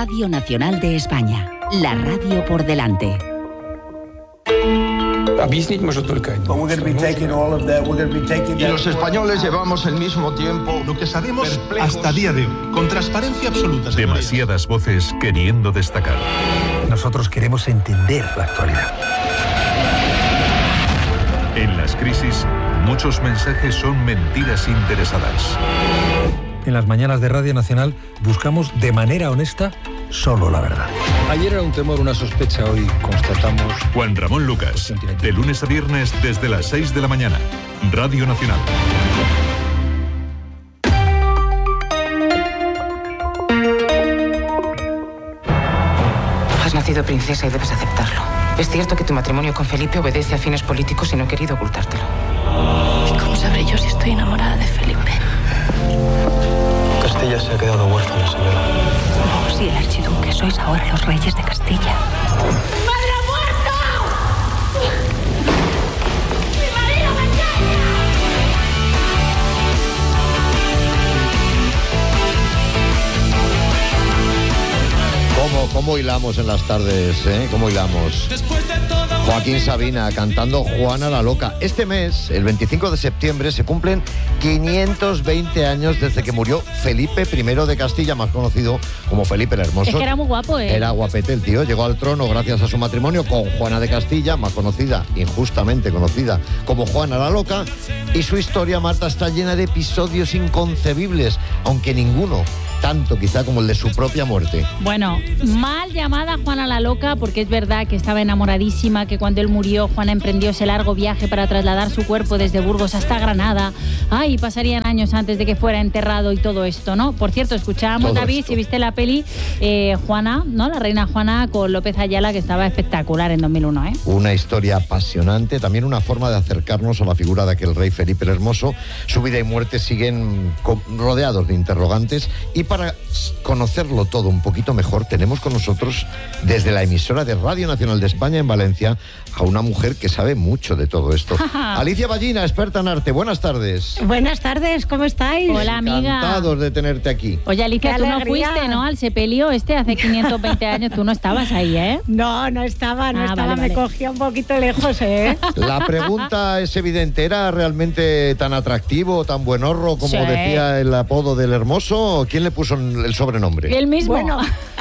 Radio Nacional de España, la radio por delante. Y los españoles llevamos el mismo tiempo. Lo que sabemos hasta día de hoy, con transparencia absoluta. Demasiadas voces queriendo destacar. Nosotros queremos entender la actualidad. En las crisis, muchos mensajes son mentiras interesadas. En las mañanas de Radio Nacional buscamos de manera honesta solo la verdad. Ayer era un temor, una sospecha, hoy constatamos... Juan Ramón Lucas, de lunes a viernes desde las 6 de la mañana. Radio Nacional. Has nacido princesa y debes aceptarlo. Es cierto que tu matrimonio con Felipe obedece a fines políticos y no he querido ocultártelo. ¿Y cómo sabré yo si estoy enamorada de Felipe? Castilla se ha quedado huérfana, señora. Vos y el archiduque sois ahora los reyes de Castilla. ¡Madre ha muerto! ¡Mi marido me engaña! ¿Cómo hilamos en las tardes, eh? ¿Cómo hilamos? Joaquín Sabina cantando Juana la Loca. Este mes, el 25 de septiembre, se cumplen 520 años desde que murió Felipe I de Castilla, más conocido como Felipe el Hermoso. Es que era muy guapo, ¿eh? Era guapete el tío. Llegó al trono gracias a su matrimonio con Juana de Castilla, más conocida, injustamente conocida, como Juana la Loca. Y su historia, Marta, está llena de episodios inconcebibles, aunque ninguno tanto quizá como el de su propia muerte. Bueno, mal llamada Juana la Loca, porque es verdad que estaba enamoradísima, que cuando él murió Juana emprendió ese largo viaje para trasladar su cuerpo desde Burgos hasta Granada. Ay, pasarían años antes de que fuera enterrado y todo esto, ¿no? Por cierto, escuchábamos, todo David, esto. Si viste la peli, Juana, ¿no? La reina Juana con López Ayala, que estaba espectacular en 2001, ¿eh? Una historia apasionante, también una forma de acercarnos a la figura de aquel rey Felipe el Hermoso. Su vida y muerte siguen rodeados de interrogantes, y para conocerlo todo un poquito mejor tenemos con nosotros desde la emisora de Radio Nacional de España en Valencia a una mujer que sabe mucho de todo esto. Alicia Ballina, experta en arte. Buenas tardes. Buenas tardes, ¿cómo estáis? Hola, amiga. Encantados de tenerte aquí. Oye, Alicia, tú no fuiste, ¿no? Al sepelio hace 520 años. Tú no estabas ahí, ¿eh? No estaba. Vale. Me cogía un poquito lejos, ¿eh? La pregunta es evidente. ¿Era realmente tan atractivo, tan buenorro como decía el apodo del Hermoso? ¿Quién le puso el sobrenombre? El mismo. Bueno,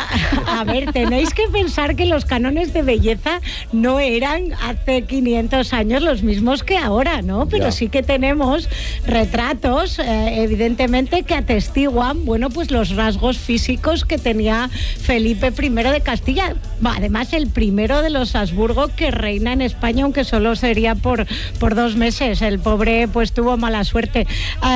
a ver, tenéis que pensar que los cánones de belleza no eran hace 500 años los mismos que ahora, ¿no? Pero sí que tenemos retratos, evidentemente, que atestiguan, bueno, pues los rasgos físicos que tenía Felipe I de Castilla. Además, el primero de los Habsburgo que reina en España, aunque solo sería por 2 meses. El pobre, pues, tuvo mala suerte.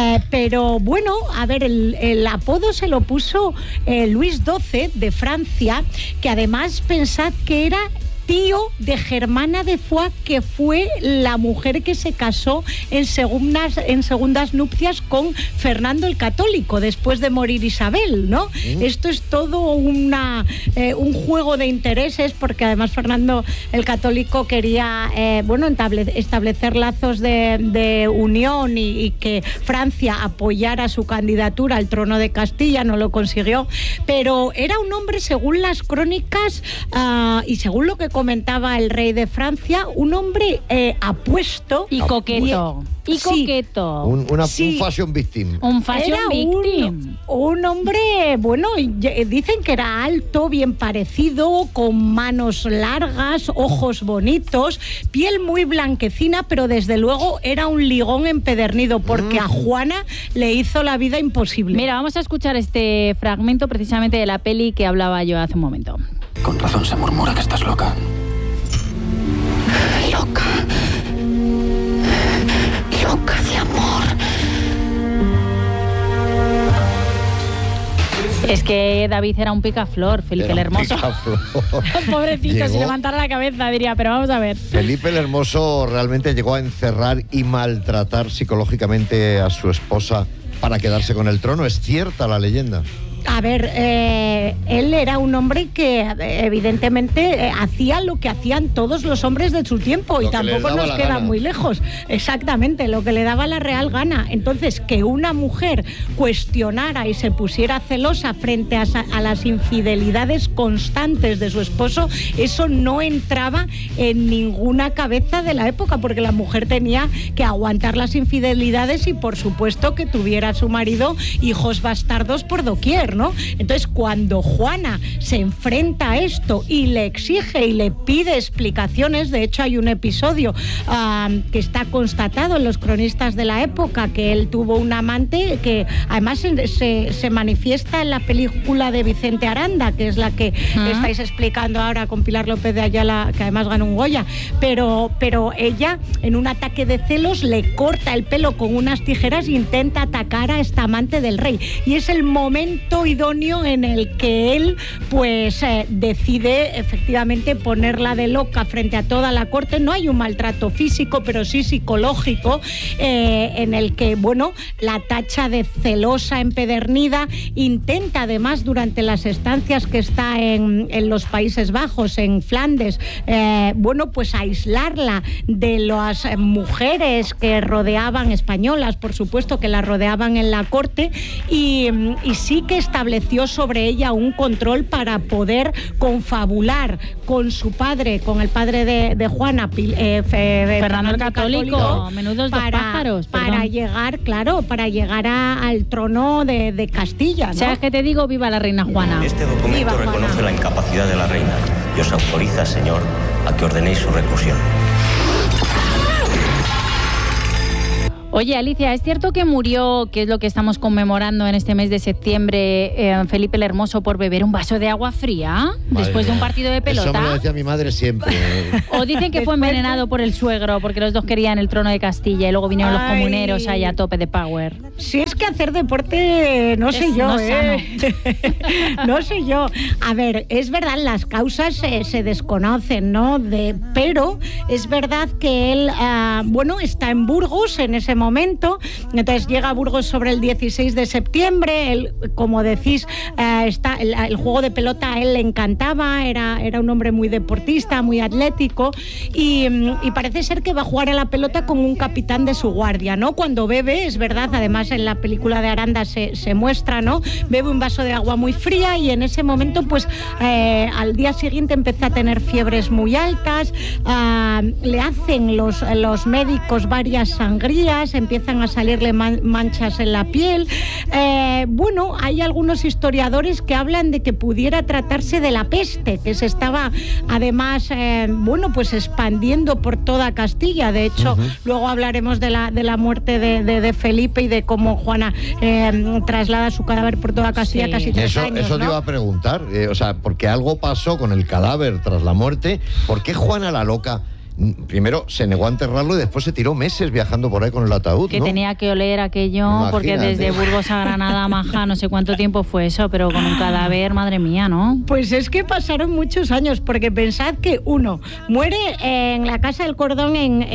Pero, bueno, a ver, el apodo se lo puso Luis XII de Francia, que además pensad que era tío de Germana de Foix, que fue la mujer que se casó en segundas nupcias con Fernando el Católico, después de morir Isabel, ¿no? Esto es todo un juego de intereses, porque además Fernando el Católico quería establecer lazos de unión y que Francia apoyara su candidatura al trono de Castilla. No lo consiguió, pero era un hombre, según las crónicas y según lo que comentaba el rey de Francia, un hombre apuesto y coqueto. Un fashion victim. Un fashion victim. Un hombre, bueno, dicen que era alto, bien parecido, con manos largas, ojos bonitos, piel muy blanquecina, pero desde luego era un ligón empedernido, porque a Juana le hizo la vida imposible. Mira, vamos a escuchar este fragmento precisamente de la peli que hablaba yo hace un momento. Con razón se murmura que estás loca. Loca de amor. Es que David era un picaflor, Felipe el Hermoso. Pobrecito, llegó, si levantara la cabeza diría, pero vamos a ver. Felipe el Hermoso realmente llegó a encerrar y maltratar psicológicamente a su esposa para quedarse con el trono. ¿Es cierta la leyenda? A ver, él era un hombre que evidentemente hacía lo que hacían todos los hombres de su tiempo y tampoco nos queda muy lejos. Exactamente, lo que le daba la real gana. Entonces, que una mujer cuestionara y se pusiera celosa frente a las infidelidades constantes de su esposo, eso no entraba en ninguna cabeza de la época, porque la mujer tenía que aguantar las infidelidades y, por supuesto, que tuviera a su marido hijos bastardos por doquier, ¿no? Entonces, cuando Juana se enfrenta a esto y le exige y le pide explicaciones, de hecho hay un episodio que está constatado en los cronistas de la época, que él tuvo un amante que además se manifiesta en la película de Vicente Aranda, que es la que estáis explicando ahora con Pilar López de Ayala, que además ganó un Goya, pero ella, en un ataque de celos, le corta el pelo con unas tijeras e intenta atacar a esta amante del rey, y es el momento idóneo en el que él pues decide efectivamente ponerla de loca frente a toda la corte. No hay un maltrato físico, pero sí psicológico, en el que, bueno, la tacha de celosa empedernida, intenta además durante las estancias que está en los Países Bajos, en Flandes, bueno, pues aislarla de las mujeres que rodeaban, españolas por supuesto, que la rodeaban en la corte, y sí que estableció sobre ella un control para poder confabular con su padre, con el padre de Juana, Fernando el Católico, menudos dos pájaros, para llegar, claro, al trono de Castilla, ¿no? ¿Sabes qué te digo? Viva la reina Juana. Este documento reconoce la incapacidad de la reina y os autoriza, señor, a que ordenéis su reclusión. Oye, Alicia, ¿es cierto que murió, que es lo que estamos conmemorando en este mes de septiembre, Felipe el Hermoso por beber un vaso de agua fría después de un partido de pelota? Eso me lo decía mi madre siempre. O dicen que fue envenenado por el suegro, porque los dos querían el trono de Castilla y luego vinieron los comuneros ahí a tope de power. Si es que hacer deporte, no sé yo, no sé yo. A ver, es verdad, las causas se desconocen, ¿no? Pero es verdad que él, bueno, está en Burgos en ese momento, entonces llega a Burgos sobre el 16 de septiembre, él, como decís, el juego de pelota a él le encantaba, era un hombre muy deportista, muy atlético, y parece ser que va a jugar a la pelota con un capitán de su guardia, ¿no? Cuando bebe, es verdad, además en la película de Aranda se muestra, ¿no? Bebe un vaso de agua muy fría y en ese momento, pues, al día siguiente empieza a tener fiebres muy altas, le hacen los médicos varias sangrías, empiezan a salirle manchas en la piel. Bueno, hay algunos historiadores que hablan de que pudiera tratarse de la peste, que se estaba además, bueno, pues expandiendo por toda Castilla. De hecho, luego hablaremos de la muerte de Felipe y de cómo Juana traslada su cadáver por toda Castilla casi 3 años. Eso te iba a preguntar, o sea, porque algo pasó con el cadáver tras la muerte. ¿Por qué Juana la Loca primero se negó a enterrarlo y después se tiró meses viajando por ahí con el ataúd, que ¿no? tenía que oler aquello. Imagínate. Porque desde Burgos a Granada, Maja, no sé cuánto tiempo fue eso, pero con un cadáver, madre mía, ¿no? Pues es que pasaron muchos años, porque pensad que uno muere en la Casa del Cordón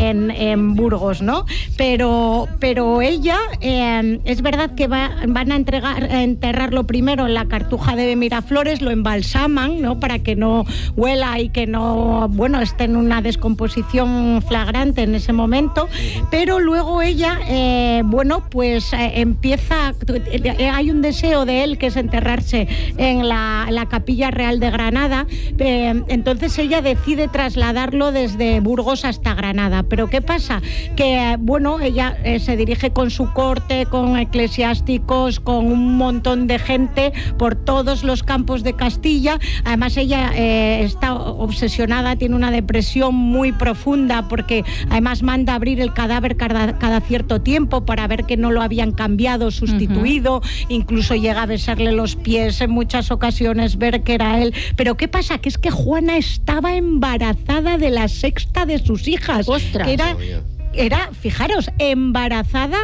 en Burgos, ¿no? Pero ella, es verdad que van a enterrarlo primero en la Cartuja de Miraflores, lo embalsaman, ¿no? Para que no huela y que no, bueno, esté en una descomposición flagrante en ese momento, pero luego ella, bueno, pues empieza, hay un deseo de él que es enterrarse en la Capilla Real de Granada, entonces ella decide trasladarlo desde Burgos hasta Granada. Pero ¿qué pasa? Que, bueno, ella se dirige con su corte, con eclesiásticos, con un montón de gente por todos los campos de Castilla. Además ella está obsesionada, tiene una depresión muy profunda, porque además manda abrir el cadáver cada cierto tiempo para ver que no lo habían cambiado, sustituido, incluso llega a besarle los pies en muchas ocasiones, ver que era él. Pero ¿qué pasa? Que es que Juana estaba embarazada de la sexta de sus hijas. ¡Ostras! Que era era, fijaros, embarazada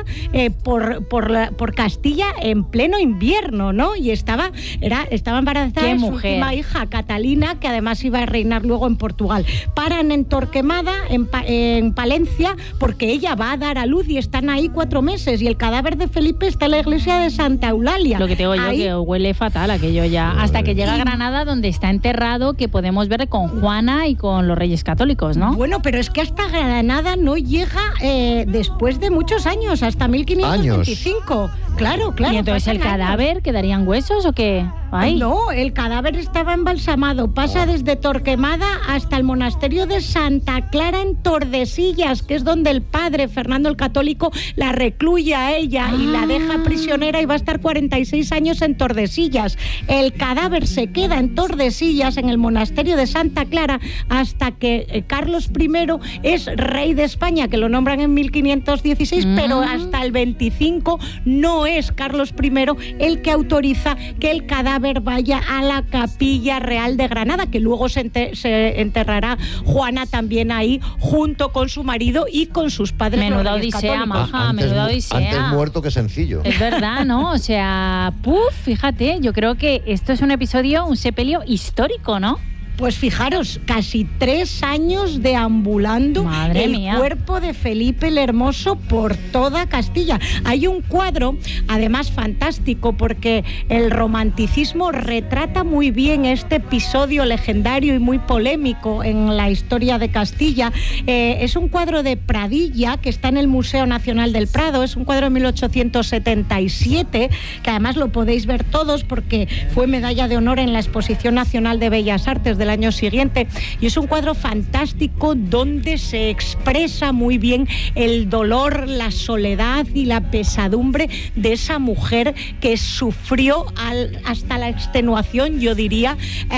por Castilla en pleno invierno, ¿no? Y estaba embarazada de su última hija, Catalina, que además iba a reinar luego en Portugal. Paran en Torquemada, en Palencia, porque ella va a dar a luz y están ahí 4 meses. Y el cadáver de Felipe está en la iglesia de Santa Eulalia. Lo que te digo yo, que huele fatal aquello ya. Hasta que llega a Granada, donde está enterrado, que podemos ver con Juana y con los Reyes Católicos, ¿no? Bueno, pero es que hasta Granada no llega después de muchos años, hasta 1525. Claro. ¿Y entonces el cadáver quedarían huesos o qué? Ay. No, el cadáver estaba embalsamado. Pasa desde Torquemada hasta el monasterio de Santa Clara en Tordesillas, que es donde el padre Fernando el Católico la recluye a ella y la deja prisionera y va a estar 46 años en Tordesillas. El cadáver se queda en Tordesillas, en el monasterio de Santa Clara, hasta que Carlos I es rey de España, que lo nombran en 1516, pero hasta el 25 no es Carlos I el que autoriza que el cadáver vaya a la Capilla Real de Granada, que luego se enterrará Juana también ahí, junto con su marido y con sus padres. Menuda odisea, maja, menuda odisea. Antes muerto que sencillo. Es verdad, ¿no? O sea, fíjate, yo creo que esto es un sepelio histórico, ¿no? Pues fijaros, casi 3 años deambulando el cuerpo de Felipe el Hermoso por toda Castilla. Hay un cuadro, además fantástico, porque el romanticismo retrata muy bien este episodio legendario y muy polémico en la historia de Castilla. Es un cuadro de Pradilla, que está en el Museo Nacional del Prado. Es un cuadro de 1877, que además lo podéis ver todos porque fue medalla de honor en la Exposición Nacional de Bellas Artes del año siguiente, y es un cuadro fantástico donde se expresa muy bien el dolor, la soledad y la pesadumbre de esa mujer que sufrió hasta la extenuación, yo diría,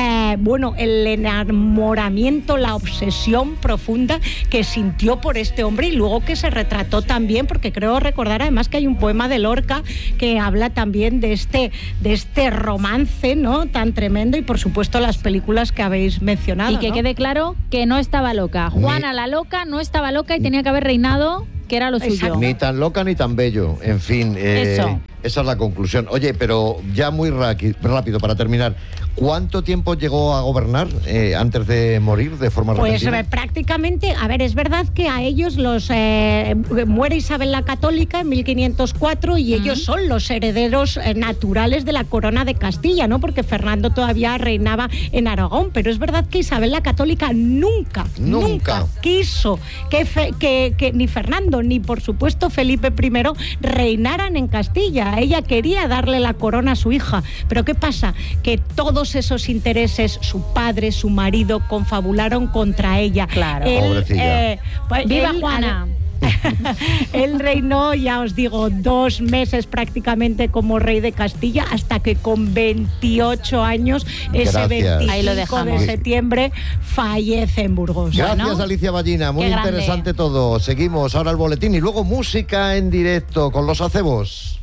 el enamoramiento, la obsesión profunda que sintió por este hombre, y luego que se retrató también, porque creo recordar además que hay un poema de Lorca que habla también de este romance, ¿no?, tan tremendo, y por supuesto las películas que habéis mencionado. Y que quede claro que no estaba loca. Juana la loca no estaba loca y tenía que haber reinado, que era lo suyo. Ni tan loca ni tan bello. En fin, esa es la conclusión. Oye, pero ya muy rápido para terminar, ¿cuánto tiempo llegó a gobernar antes de morir de forma repentina? Pues prácticamente, a ver, es verdad que a ellos muere Isabel la Católica en 1504 y ellos son los herederos naturales de la corona de Castilla, ¿no? Porque Fernando todavía reinaba en Aragón, pero es verdad que Isabel la Católica nunca quiso que ni Fernando ni por supuesto Felipe I reinaran en Castilla. Ella quería darle la corona a su hija, pero ¿qué pasa? Que todos esos intereses, su padre, su marido, confabularon contra ella. Claro. ¡Viva Juana! Él reinó, ya os digo, 2 meses prácticamente como rey de Castilla, hasta que con 28 años, ese 25 de septiembre, fallece en Burgos. Gracias, Alicia Ballina, muy interesante todo. Seguimos ahora el boletín y luego música en directo con los acebos.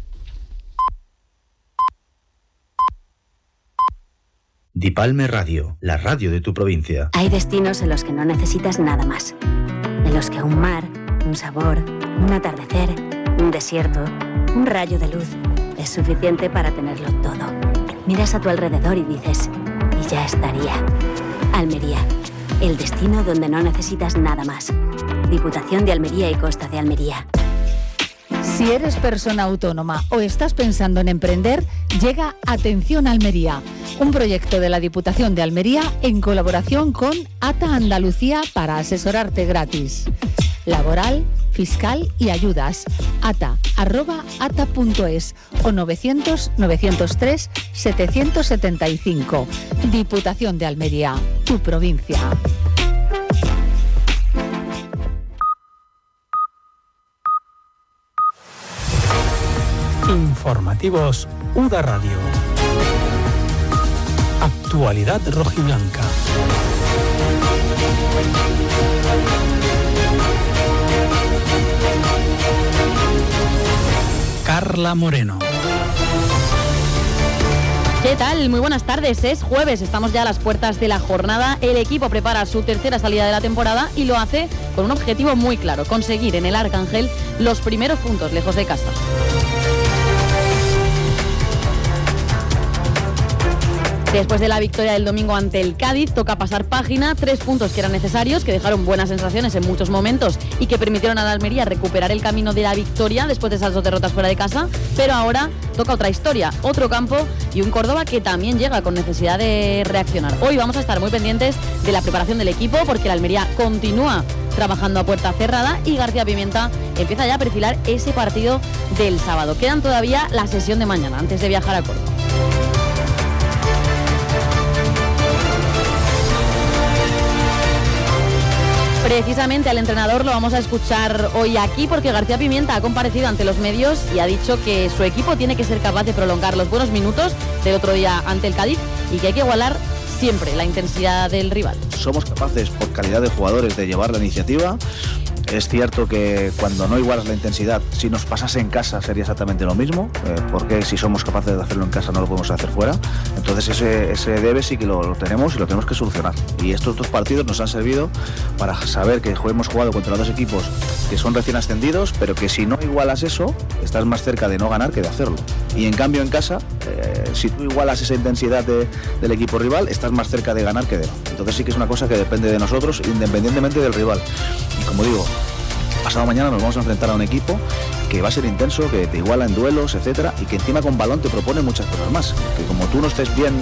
Dipalme Radio, la radio de tu provincia. Hay destinos en los que no necesitas nada más. En los que un mar, un sabor, un atardecer, un desierto, un rayo de luz es suficiente para tenerlo todo. Miras a tu alrededor y dices, y ya estaría. Almería, el destino donde no necesitas nada más. Diputación de Almería y Costa de Almería. Si eres persona autónoma o estás pensando en emprender, llega Atención Almería, un proyecto de la Diputación de Almería en colaboración con ATA Andalucía para asesorarte gratis. Laboral, fiscal y ayudas. ata@ata.es o 900-903-775. Diputación de Almería, tu provincia. Informativos UDA Radio. Actualidad rojiblanca. Ya ¿Qué tal? Muy buenas tardes. Es jueves, estamos ya a las puertas de la jornada. El equipo prepara su tercera salida de la temporada y lo hace con un objetivo muy claro: conseguir en el Arcángel los primeros puntos lejos de casa. Después de la victoria del domingo ante el Cádiz, toca pasar página. 3 puntos que eran necesarios, que dejaron buenas sensaciones en muchos momentos y que permitieron a la Almería recuperar el camino de la victoria después de esas 2 derrotas fuera de casa. Pero ahora toca otra historia, otro campo y un Córdoba que también llega con necesidad de reaccionar. Hoy vamos a estar muy pendientes de la preparación del equipo, porque la Almería continúa trabajando a puerta cerrada y García Pimienta empieza ya a perfilar ese partido del sábado. Quedan todavía la sesión de mañana antes de viajar a Córdoba. Precisamente al entrenador lo vamos a escuchar hoy aquí, porque García Pimienta ha comparecido ante los medios y ha dicho que su equipo tiene que ser capaz de prolongar los buenos minutos del otro día ante el Cádiz y que hay que igualar siempre la intensidad del rival. Somos capaces, por calidad de jugadores, de llevar la iniciativa. Es cierto que cuando no igualas la intensidad, si nos pasase en casa sería exactamente lo mismo, porque si somos capaces de hacerlo en casa no lo podemos hacer fuera. Entonces ese debe sí que lo tenemos y lo tenemos que solucionar. Y estos 2 partidos nos han servido para saber que hemos jugado contra 2 equipos que son recién ascendidos, pero que si no igualas eso, estás más cerca de no ganar que de hacerlo. Y en cambio en casa, si tú igualas esa intensidad del equipo rival, estás más cerca de ganar que de no. Entonces sí que es una cosa que depende de nosotros, independientemente del rival. Y como digo, pasado mañana nos vamos a enfrentar a un equipo que va a ser intenso, que te iguala en duelos, etcétera, y que encima con balón te propone muchas cosas más. Que como tú no estés bien...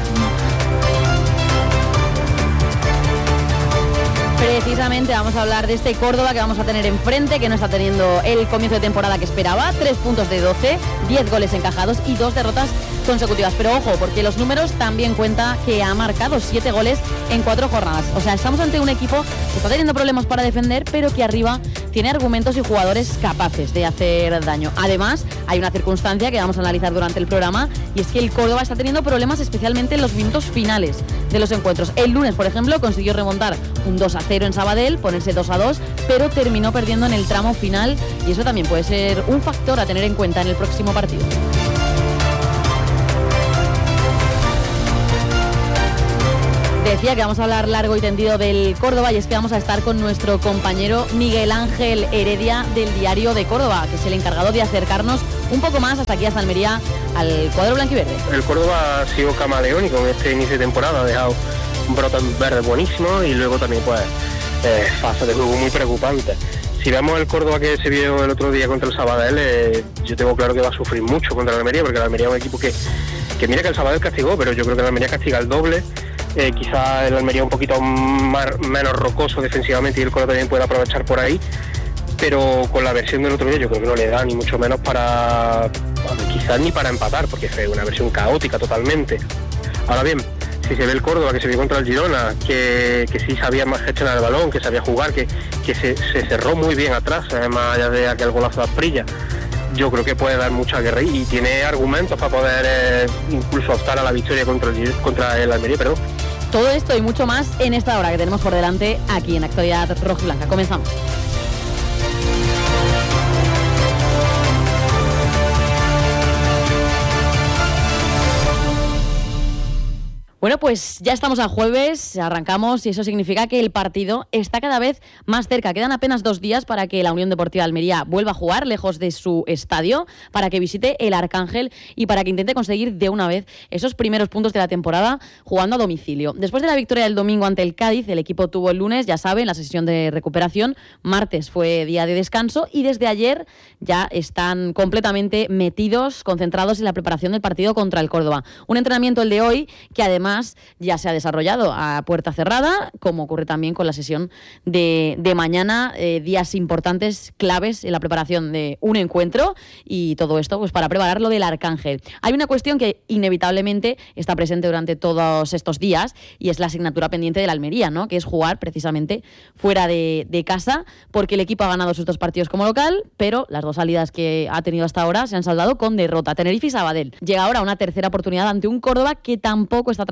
Precisamente vamos a hablar de este Córdoba que vamos a tener enfrente, que no está teniendo el comienzo de temporada que esperaba. 3 puntos de 12, 10 goles encajados y 2 derrotas consecutivas. Pero ojo, porque los números también cuenta que ha marcado 7 goles en 4 jornadas. O sea, estamos ante un equipo que está teniendo problemas para defender, pero que arriba tiene argumentos y jugadores capaces de hacer daño. Además, hay una circunstancia que vamos a analizar durante el programa, y es que el Córdoba está teniendo problemas especialmente en los minutos finales de los encuentros. El lunes, por ejemplo, consiguió remontar un 2-0 en Sabadell, ponerse 2-2, pero terminó perdiendo en el tramo final, y eso también puede ser un factor a tener en cuenta en el próximo partido. Decía que vamos a hablar largo y tendido del Córdoba, y es que vamos a estar con nuestro compañero Miguel Ángel Heredia del Diario de Córdoba, que es el encargado de acercarnos un poco más hasta aquí, hasta Almería, al cuadro blanquiverde. El Córdoba ha sido camaleónico en este inicio de temporada, ha dejado un brote verde buenísimo y luego también pues fase de juego muy preocupante. Si vemos el Córdoba que se vio el otro día contra el Sabadell, yo tengo claro que va a sufrir mucho contra el Almería, porque el Almería es un equipo que mira que el Sabadell castigó, pero yo creo que el Almería castiga el doble. Quizá el Almería un poquito menos rocoso defensivamente y el Córdoba también puede aprovechar por ahí, pero con la versión del otro día yo creo que no le da ni mucho menos para, quizás ni para empatar, porque fue una versión caótica totalmente. Ahora bien, si se ve el Córdoba que se vio contra el Girona, que sí sabía más gestionar el balón, que sabía jugar, que se cerró muy bien atrás, más allá de aquel golazo de Asprilla, yo creo que puede dar mucha guerra y tiene argumentos para poder incluso optar a la victoria contra el Almería, perdón. Todo esto y mucho más en esta hora que tenemos por delante aquí en Actualidad Rojiblanca. Comenzamos. Bueno, pues ya estamos a jueves, arrancamos y eso significa que el partido está cada vez más cerca. Quedan apenas 2 días para que la Unión Deportiva Almería vuelva a jugar lejos de su estadio, para que visite el Arcángel y para que intente conseguir de una vez esos primeros puntos de la temporada jugando a domicilio. Después de la victoria del domingo ante el Cádiz, el equipo tuvo el lunes, ya saben, la sesión de recuperación. Martes fue día de descanso y desde ayer ya están completamente metidos, concentrados en la preparación del partido contra el Córdoba. Un entrenamiento, el de hoy, que además ya se ha desarrollado a puerta cerrada, como ocurre también con la sesión de mañana, días importantes, claves en la preparación de un encuentro, y todo esto pues para preparar lo del Arcángel. Hay una cuestión que inevitablemente está presente durante todos estos días, y es la asignatura pendiente de la Almería, ¿no? Que es jugar precisamente fuera de casa, porque el equipo ha ganado sus 2 partidos como local, pero las 2 salidas que ha tenido hasta ahora se han saldado con derrota. Tenerife y Sabadell. Llega ahora una tercera oportunidad ante un Córdoba que tampoco está atravesando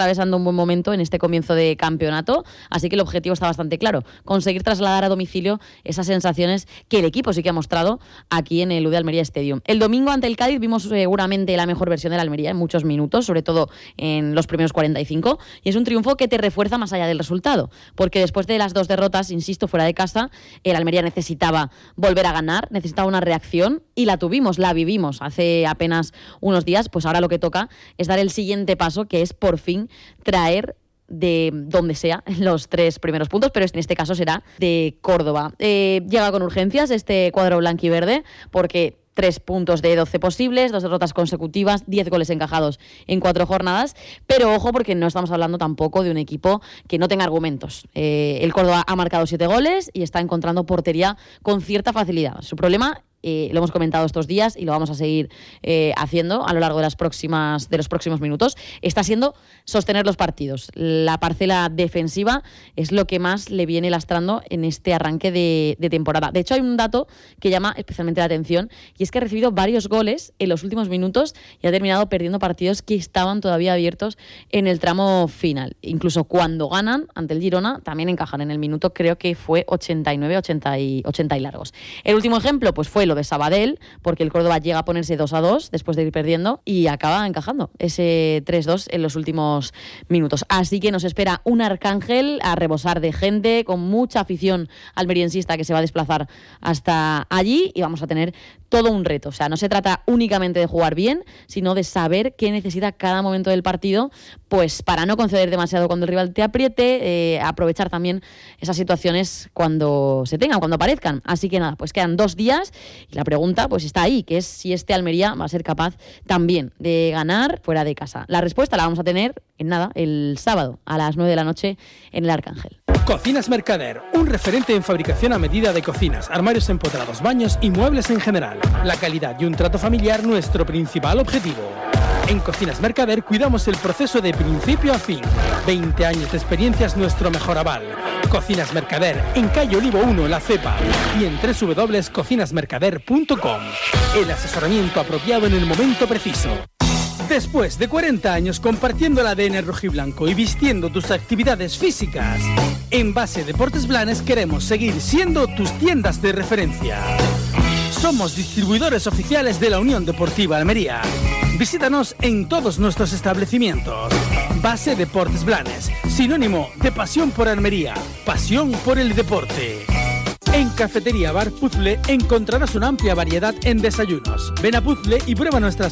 atravesando un buen momento en este comienzo de campeonato, así que el objetivo está bastante claro, conseguir trasladar a domicilio esas sensaciones que el equipo sí que ha mostrado aquí en el UD Almería Stadium. El domingo ante el Cádiz vimos seguramente la mejor versión de la Almería en muchos minutos, sobre todo en los primeros 45, y es un triunfo que te refuerza más allá del resultado, porque después de las 2 derrotas, insisto, fuera de casa, el Almería necesitaba volver a ganar, necesitaba una reacción y la tuvimos, la vivimos hace apenas unos días. Pues ahora lo que toca es dar el siguiente paso, que es por fin traer de donde sea los 3 primeros puntos, pero en este caso será de Córdoba. Llega con urgencias este cuadro blanquiverde porque 3 puntos de 12 posibles, 2 derrotas consecutivas, 10 goles encajados en 4 jornadas, pero ojo porque no estamos hablando tampoco de un equipo que no tenga argumentos. El Córdoba ha marcado 7 goles y está encontrando portería con cierta facilidad. Su problema, lo hemos comentado estos días y lo vamos a seguir haciendo a lo largo de los próximos minutos, está siendo sostener los partidos. La parcela defensiva es lo que más le viene lastrando en este arranque de temporada. De hecho, hay un dato que llama especialmente la atención, y es que ha recibido varios goles en los últimos minutos y ha terminado perdiendo partidos que estaban todavía abiertos en el tramo final. Incluso cuando ganan ante el Girona, también encajan en el minuto, creo que fue 89, 80 y largos. El último ejemplo pues fue lo de Sabadell, porque el Córdoba llega a ponerse 2-2 después de ir perdiendo y acaba encajando ese 3-2 en los últimos minutos. Así que nos espera un Arcángel a rebosar de gente, con mucha afición almeriensista que se va a desplazar hasta allí, y vamos a tener todo un reto. O sea, no se trata únicamente de jugar bien, sino de saber qué necesita cada momento del partido, pues para no conceder demasiado cuando el rival te apriete, aprovechar también esas situaciones cuando se tengan, cuando aparezcan. Así que nada, pues quedan 2 días y la pregunta pues está ahí, que es si este Almería va a ser capaz también de ganar fuera de casa. La respuesta la vamos a tener en nada, el sábado a las 9 de la noche en el Arcángel. Cocinas Mercader, un referente en fabricación a medida de cocinas, armarios empotrados, baños y muebles en general. La calidad y un trato familiar, nuestro principal objetivo. En Cocinas Mercader cuidamos el proceso de principio a fin. 20 años de experiencia es nuestro mejor aval. Cocinas Mercader, en calle Olivo 1, La Cepa, y en www.cocinasmercader.com. El asesoramiento apropiado en el momento preciso. Después de 40 años compartiendo el ADN rojiblanco y vistiendo tus actividades físicas, en Base Deportes Blanes queremos seguir siendo tus tiendas de referencia. Somos distribuidores oficiales de la Unión Deportiva Almería. Visítanos en todos nuestros establecimientos. Base Deportes Blanes, sinónimo de pasión por Almería, pasión por el deporte. En Cafetería Bar Puzzle encontrarás una amplia variedad en desayunos. Ven a Puzzle y prueba nuestras